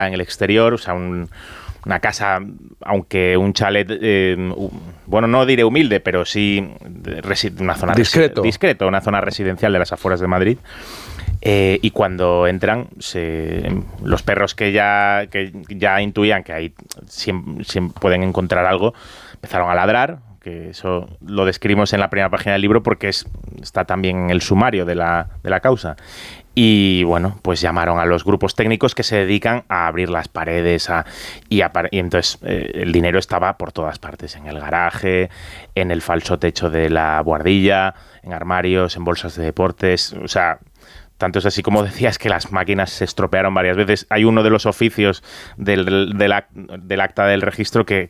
en el exterior, o sea, una casa, aunque un chalet, bueno, no diré humilde, pero sí una zona discreto, una zona residencial de las afueras de Madrid. Y cuando entran, los perros que ya intuían que ahí siempre pueden encontrar algo, empezaron a ladrar, que eso lo describimos en la primera página del libro porque está también en el sumario de la causa. Y bueno, pues llamaron a los grupos técnicos que se dedican a abrir las paredes y entonces el dinero estaba por todas partes, en el garaje, en el falso techo de la buhardilla, en armarios, en bolsas de deportes, o sea, tanto es así como decías que las máquinas se estropearon varias veces. Hay uno de los oficios del acta del registro que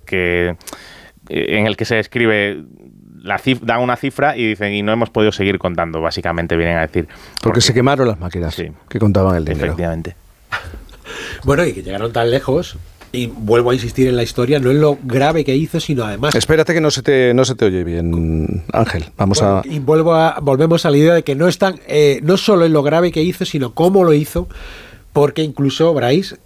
en el que se describe dan una cifra y dicen, y no hemos podido seguir contando, básicamente vienen a decir. Porque se quemaron las máquinas que contaban el dinero. Efectivamente. Bueno, y que llegaron tan lejos, y vuelvo a insistir en la historia, no es lo grave que hizo, sino además... Espérate que no se te oye bien, Ángel. Y volvemos a la idea de que no no solo en lo grave que hizo, sino cómo lo hizo, porque incluso Brais,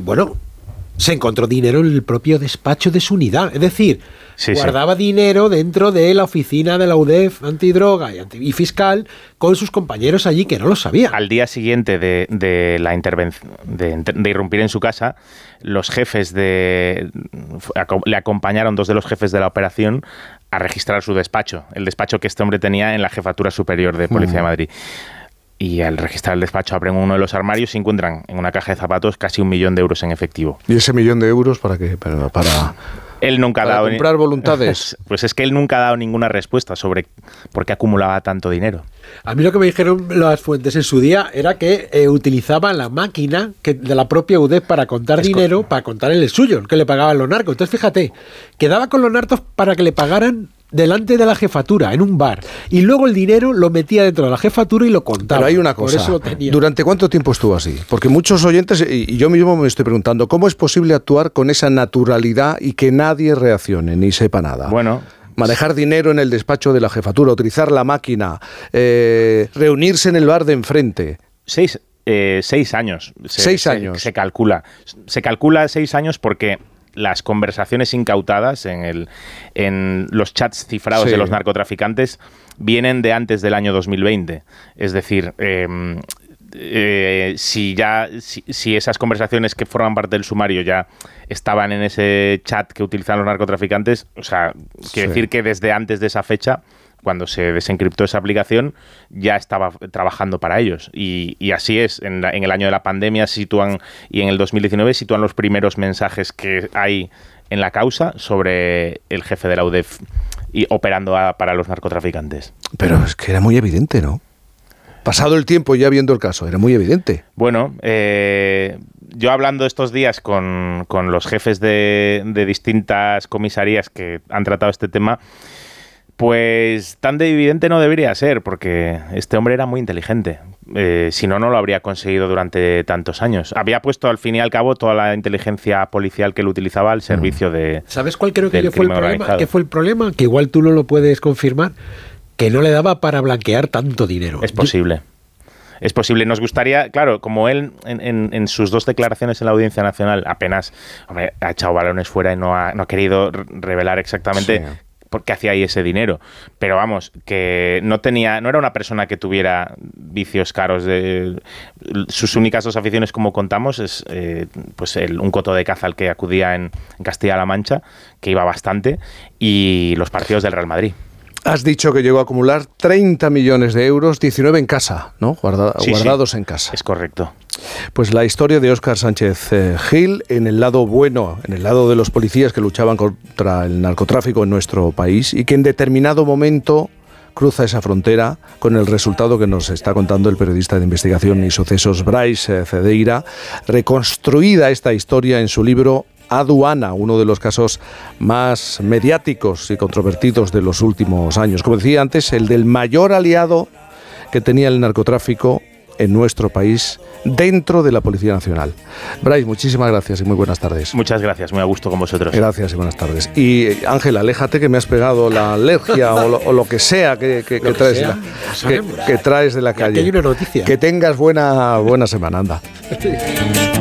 se encontró dinero en el propio despacho de su unidad. Es decir, guardaba dinero dentro de la oficina de la UDEF antidroga y fiscal con sus compañeros allí que no lo sabían. Al día siguiente de la intervención, de irrumpir en su casa, los jefes le acompañaron 2 de los jefes de la operación a registrar su despacho, el despacho que este hombre tenía en la Jefatura Superior de Policía de Madrid. Y al registrar el despacho abren uno de los armarios y encuentran en una caja de zapatos casi 1 millón de euros en efectivo. ¿Y ese 1 millón de euros para qué? Para él nunca ha dado comprar voluntades. Pues es que él nunca ha dado ninguna respuesta sobre por qué acumulaba tanto dinero. A mí lo que me dijeron las fuentes en su día era que utilizaba la máquina de la propia UDEF para contar dinero, para contar el suyo, que le pagaban los narcos. Entonces fíjate, quedaba con los narcos para que le pagaran delante de la jefatura, en un bar, y luego el dinero lo metía dentro de la jefatura y lo contaba. Pero hay una cosa, por eso lo tenía. ¿Durante cuánto tiempo estuvo así? Porque muchos oyentes, y yo mismo me estoy preguntando, ¿cómo es posible actuar con esa naturalidad y que nadie reaccione ni sepa nada? Bueno, manejar dinero en el despacho de la jefatura, utilizar la máquina, reunirse en el bar de enfrente. 6 años. 6 años. Se calcula 6 años porque las conversaciones incautadas en los chats cifrados de los narcotraficantes vienen de antes del año 2020. Es decir, si esas conversaciones que forman parte del sumario ya estaban en ese chat que utilizan los narcotraficantes, o sea, quiere decir que desde antes de esa fecha, cuando se desencriptó esa aplicación, ya estaba trabajando para ellos. Y así es, en el año de la pandemia y en el 2019 sitúan los primeros mensajes que hay en la causa sobre el jefe de la UDEF y operando para los narcotraficantes. Pero es que era muy evidente, ¿no? Pasado el tiempo ya viendo el caso, era muy evidente. Bueno, yo hablando estos días con los jefes de distintas comisarías que han tratado este tema, pues tan de evidente no debería ser, porque este hombre era muy inteligente. Si no, no lo habría conseguido durante tantos años. Había puesto al fin y al cabo toda la inteligencia policial que él utilizaba al servicio de... ¿Sabes cuál creo que fue el problema? ¿Qué fue el problema? Que igual tú no lo puedes confirmar, que no le daba para blanquear tanto dinero. Es posible. Es posible. Nos gustaría, claro, como él en sus 2 declaraciones en la Audiencia Nacional apenas ha echado balones fuera y no ha querido revelar exactamente... Sí. ¿Por qué hacía ahí ese dinero? Pero vamos, que no era una persona que tuviera vicios caros. Sus únicas 2 aficiones, como contamos, es un coto de caza al que acudía en Castilla-La Mancha, que iba bastante, y los partidos del Real Madrid. Has dicho que llegó a acumular 30 millones de euros, 19 en casa, ¿no? Guardados en casa. Es correcto. Pues la historia de Óscar Sánchez Gil en el lado bueno, en el lado de los policías que luchaban contra el narcotráfico en nuestro país y que en determinado momento cruza esa frontera con el resultado que nos está contando el periodista de investigación y sucesos Brais Cedeira, reconstruida esta historia en su libro Aduana, uno de los casos más mediáticos y controvertidos de los últimos años. Como decía antes, el del mayor aliado que tenía el narcotráfico en nuestro país dentro de la Policía Nacional. Brais, muchísimas gracias y muy buenas tardes. Muchas gracias, muy a gusto con vosotros. Gracias y buenas tardes. Y Ángel, aléjate que me has pegado la alergia o lo que sea que traes de la calle. Hay una noticia. Que tengas buena semana, anda.